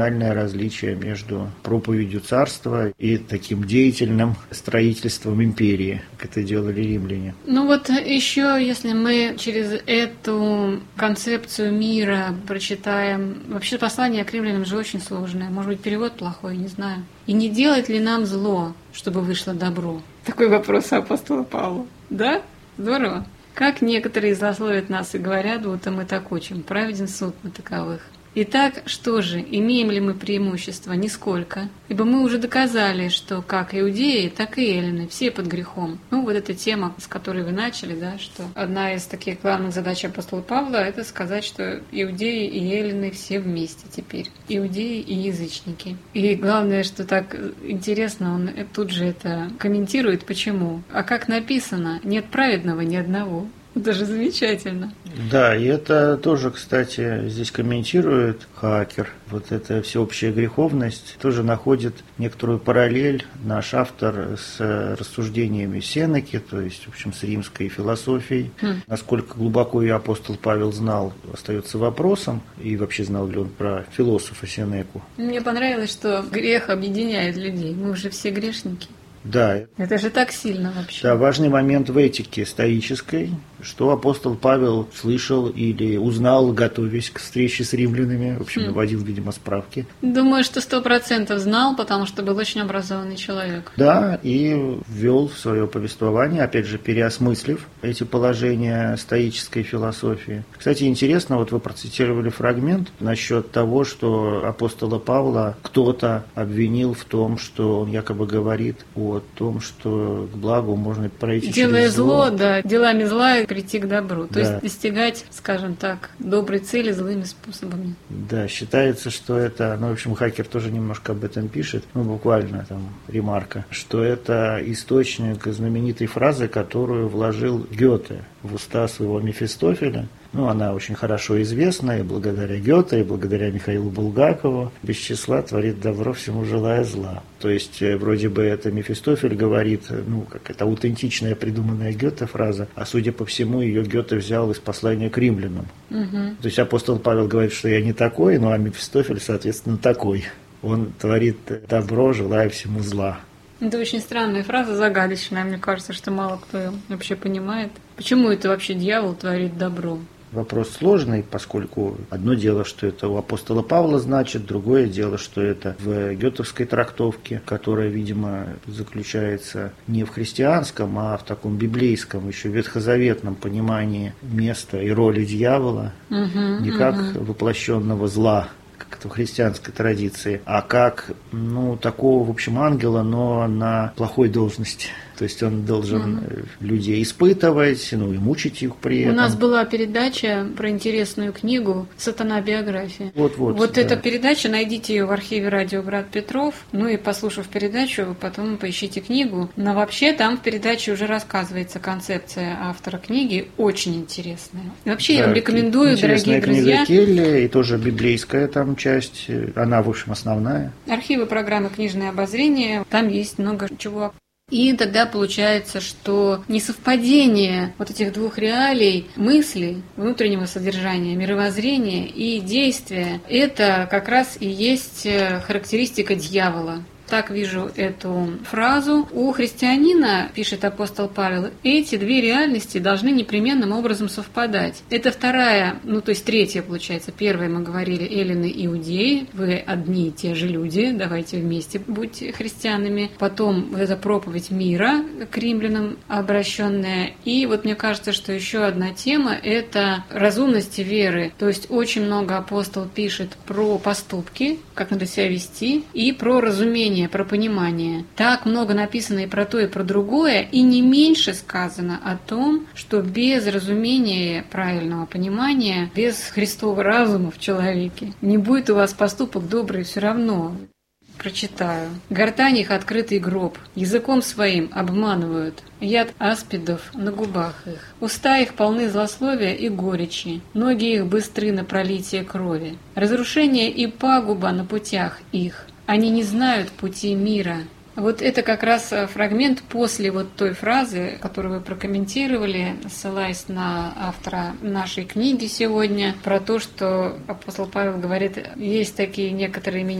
различие между проповедью царства и таким деятельным строительством империи, как это делали римляне. Ну вот еще, если мы через эту концепцию мира прочитаем, вообще послание к римлянам же очень сложное, может быть, перевод плохой, не знаю. И не делать ли нам зло, чтобы вышло добро? Такой вопрос апостола Павла. Да? Здорово. Как некоторые злословят нас и говорят, будто мы так учим, праведен суд на таковых. Итак, что же, имеем ли мы преимущество? Нисколько. Ибо мы уже доказали, что как иудеи, так и эллины, все под грехом. Ну, вот эта тема, с которой вы начали, да, что одна из таких главных задач апостола Павла – это сказать, что иудеи и эллины все вместе теперь. Иудеи и язычники. И главное, что так интересно, он тут же это комментирует, почему. А как написано, нет праведного ни одного. Это же замечательно. Да, и это тоже, кстати, здесь комментирует Хакер. Вот эта всеобщая греховность тоже находит некоторую параллель наш автор с рассуждениями Сенеки, то есть, в общем, с римской философией. Насколько глубоко ее апостол Павел знал, остается вопросом. И вообще знал ли он про философа Сенеку. Мне понравилось, что грех объединяет людей. Мы уже все грешники. Да. Это же так сильно вообще. Да, важный момент в этике стоической, что апостол Павел слышал или узнал, готовясь к встрече с римлянами. В общем, наводил, видимо, справки. Думаю, что 100% знал, потому что был очень образованный человек. Да, и ввел в свое повествование, опять же, переосмыслив эти положения стоической философии. Кстати, интересно, вот вы процитировали фрагмент насчет того, что апостола Павла кто-то обвинил в том, что он якобы говорит о том, что к благу можно пройти делая через зло. Да, делами зла прийти к добру. Да. То есть достигать, скажем так, доброй цели злыми способами. Да, считается, что это, в общем, Хакер тоже немножко об этом пишет, буквально там ремарка, что это источник знаменитой фразы, которую вложил Гёте в уста своего Мефистофеля. Она очень хорошо известна, и благодаря Гёте, и благодаря Михаилу Булгакову без числа творит добро, всему желая зла. То есть, вроде бы это Мефистофель говорит, как это аутентичная придуманная Гёте фраза, а судя по всему, ее Гёте взял из послания к римлянам. То есть апостол Павел говорит, что я не такой, а Мефистофель, соответственно, такой. Он творит добро, желая всему зла. Это очень странная фраза, загадочная. Мне кажется, что мало кто ее вообще понимает. Почему это вообще дьявол творит добро? Вопрос сложный, поскольку одно дело, что это у апостола Павла значит, другое дело, что это в гётовской трактовке, которая, видимо, заключается не в христианском, а в таком библейском, еще ветхозаветном понимании места и роли дьявола, не как воплощенного зла, как это в христианской традиции, а как, такого, в общем, ангела, но на плохой должности. То есть он должен людей испытывать, и мучить их при этом. У нас была передача про интересную книгу «Сатана. Биография». Вот да. Эта передача, найдите ее в архиве «Радио Град Петров», и послушав передачу, потом поищите книгу. Но вообще там в передаче уже рассказывается концепция автора книги, очень интересная. И вообще я вам рекомендую, дорогие друзья. Интересная книга Келли, и тоже библейская там часть, она, в общем, основная. Архивы программы «Книжное обозрение», там есть много чего. И тогда получается, что несовпадение вот этих двух реалий, мысли, внутреннего содержания, мировоззрения и действия, это как раз и есть характеристика дьявола. Так вижу эту фразу. У христианина, пишет апостол Павел, эти две реальности должны непременным образом совпадать. Это вторая, то есть третья получается. Первая мы говорили, эллины, иудеи. Вы одни и те же люди, давайте вместе будьте христианами. Потом вот эта проповедь мира к римлянам обращенная. И вот мне кажется, что еще одна тема – это разумность веры. То есть очень много апостол пишет про поступки, как надо себя вести, и про разумение, про понимание. Так много написано и про то, и про другое, и не меньше сказано о том, что без разумения правильного понимания, без Христового разума в человеке, не будет у вас поступок добрый все равно. Прочитаю. «Гортань их открытый гроб, языком своим обманывают, яд аспидов на губах их. Уста их полны злословия и горечи, ноги их быстры на пролитие крови. Разрушение и пагуба на путях их. Они не знают пути мира, Вот это как раз фрагмент после вот той фразы, которую вы прокомментировали, ссылаясь на автора нашей книги сегодня, про то, что апостол Павел говорит, есть такие некоторые